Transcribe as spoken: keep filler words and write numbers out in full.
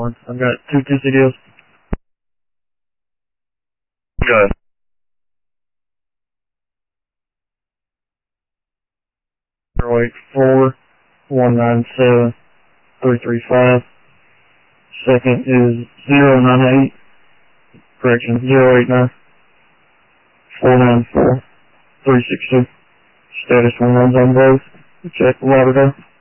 one. I've got two T C Ds. Good. zero eight four, one nine seven, three three five. Second is zero nine eight, correction, zero eight nine, four nine four, three six two. Status one runs on both. Check Lauderdale.